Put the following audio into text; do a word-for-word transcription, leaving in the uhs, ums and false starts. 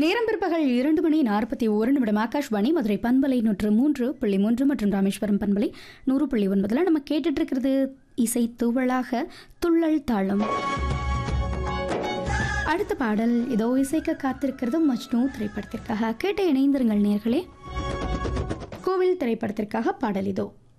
நேரம் பிற்பகல் இரண்டு மணி நாற்பத்தி ஒரு நிமிடம். ஆகாஷ்வாணி மதுரை பண்பலை நூற்று மூன்று புள்ளி மூன்று மற்றும் ராமேஸ்வரம் பண்பலை நூறு புள்ளி ஒன்பதுல நம்ம கேட்டுட்டு இருக்கிறது இசை துவளாக துள்ளல் தாளம். அடுத்த பாடல் இதோ இசைக்க காத்திருக்கிறது மஜ்னு திரைப்படத்திற்காக. கேட்டு இணைந்திருங்கள் நேர்களே. கோவில் திரைப்படத்திற்காக பாடல் இதோ.